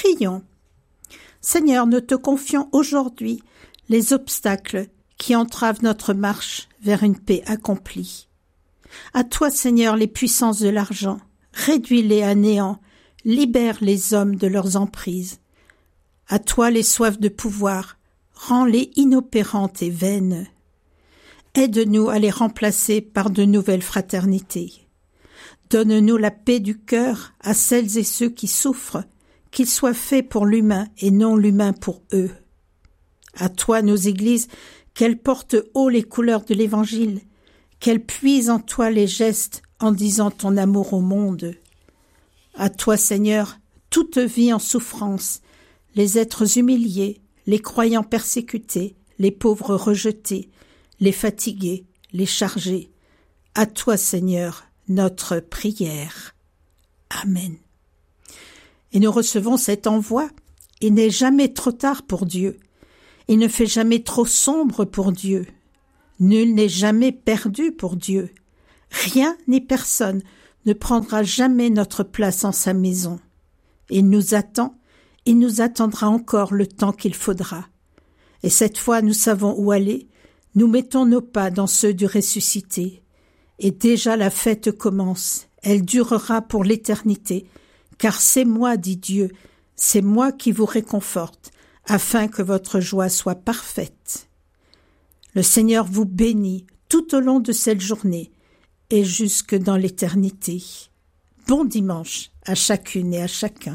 Prions. Seigneur, nous te confions aujourd'hui les obstacles qui entravent notre marche vers une paix accomplie. À toi, Seigneur, les puissances de l'argent, réduis-les à néant, libère les hommes de leurs emprises. À toi, les soifs de pouvoir, rends-les inopérantes et vaines. Aide-nous à les remplacer par de nouvelles fraternités. Donne-nous la paix du cœur à celles et ceux qui souffrent, qu'ils soient faits pour l'humain et non l'humain pour eux. À toi, nos églises, qu'elles portent haut les couleurs de l'Évangile, qu'elles puisent en toi les gestes en disant ton amour au monde. À toi, Seigneur, toute vie en souffrance, les êtres humiliés, les croyants persécutés, les pauvres rejetés, les fatigués, les chargés. À toi, Seigneur, notre prière. Amen. Et nous recevons cet envoi. Il n'est jamais trop tard pour Dieu. Il ne fait jamais trop sombre pour Dieu. Nul n'est jamais perdu pour Dieu. Rien ni personne ne prendra jamais notre place en sa maison. Il nous attend, il nous attendra encore le temps qu'il faudra. Et cette fois, nous savons où aller. Nous mettons nos pas dans ceux du ressuscité. Et déjà la fête commence, elle durera pour l'éternité, car c'est moi, dit Dieu, c'est moi qui vous réconforte, afin que votre joie soit parfaite. Le Seigneur vous bénit tout au long de cette journée et jusque dans l'éternité. Bon dimanche à chacune et à chacun.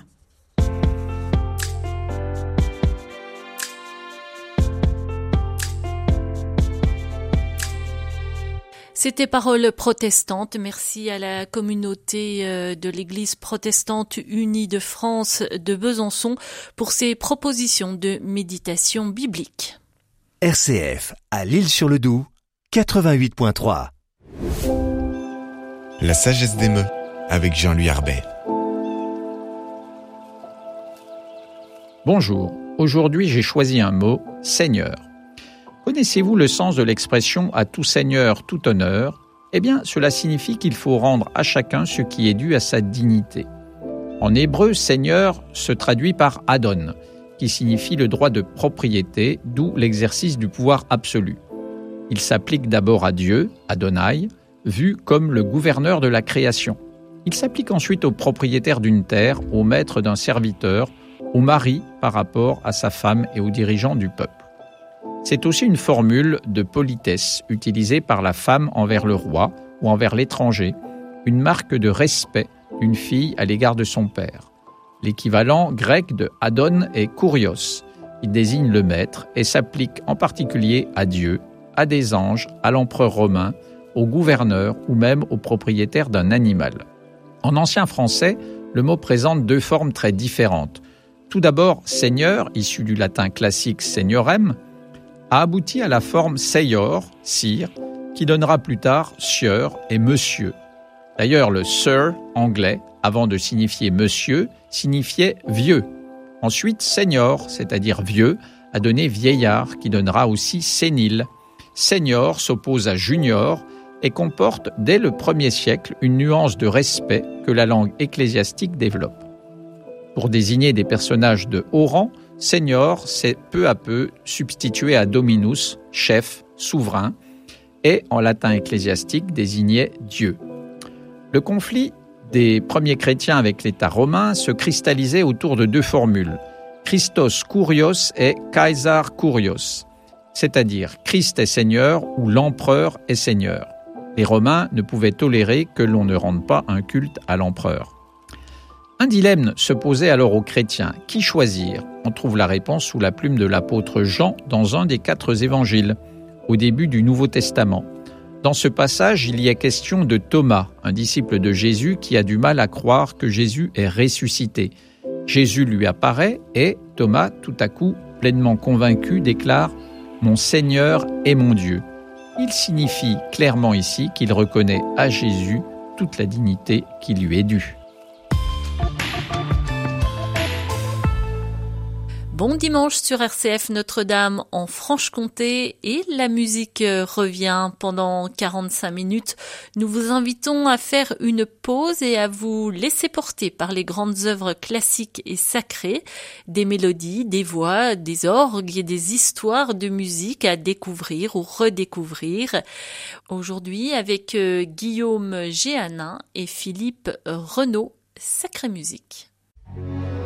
C'était Paroles protestantes. Merci à la communauté de l'Église protestante unie de France de Besançon pour ces propositions de méditation biblique. RCF à l'Île-sur-le-Doubs, 88.3. La sagesse des mots avec Jean-Louis Arbet. Bonjour, aujourd'hui j'ai choisi un mot, Seigneur. Connaissez-vous le sens de l'expression « à tout seigneur, tout honneur » ? Eh bien, cela signifie qu'il faut rendre à chacun ce qui est dû à sa dignité. En hébreu, seigneur se traduit par Adon, qui signifie le droit de propriété, d'où l'exercice du pouvoir absolu. Il s'applique d'abord à Dieu, Adonai, vu comme le gouverneur de la création. Il s'applique ensuite au propriétaire d'une terre, au maître d'un serviteur, au mari par rapport à sa femme et aux dirigeants du peuple. C'est aussi une formule de politesse utilisée par la femme envers le roi ou envers l'étranger, une marque de respect d'une fille à l'égard de son père. L'équivalent grec de Adon est Kurios. Il désigne le maître et s'applique en particulier à Dieu, à des anges, à l'empereur romain, au gouverneur ou même au propriétaire d'un animal. En ancien français, le mot présente deux formes très différentes. Tout d'abord, seigneur, issu du latin classique seniorem, a abouti à la forme seior, sire, qui donnera plus tard sieur et monsieur. D'ailleurs, le sir anglais, avant de signifier monsieur, signifiait vieux. Ensuite, senior, c'est-à-dire vieux, a donné vieillard, qui donnera aussi sénile. Senior s'oppose à junior et comporte dès le 1er siècle une nuance de respect que la langue ecclésiastique développe. Pour désigner des personnages de haut rang, senior s'est peu à peu substitué à dominus, chef, souverain, et en latin ecclésiastique désignait Dieu. Le conflit des premiers chrétiens avec l'État romain se cristallisait autour de deux formules, Christos Kurios et Caesar Kurios, c'est-à-dire Christ est Seigneur ou l'empereur est Seigneur. Les Romains ne pouvaient tolérer que l'on ne rende pas un culte à l'empereur. Un dilemme se posait alors aux chrétiens. Qui choisir ? On trouve la réponse sous la plume de l'apôtre Jean dans un des 4 évangiles, au début du Nouveau Testament. Dans ce passage, il y est question de Thomas, un disciple de Jésus qui a du mal à croire que Jésus est ressuscité. Jésus lui apparaît et Thomas, tout à coup, pleinement convaincu, déclare « Mon Seigneur et mon Dieu ». Il signifie clairement ici qu'il reconnaît à Jésus toute la dignité qui lui est due. Bon dimanche sur RCF Notre-Dame en Franche-Comté et la musique revient pendant 45 minutes. Nous vous invitons à faire une pause et à vous laisser porter par les grandes œuvres classiques et sacrées, des mélodies, des voix, des orgues et des histoires de musique à découvrir ou redécouvrir. Aujourd'hui avec Guillaume Géanin et Philippe Renaud, Sacrée Musique.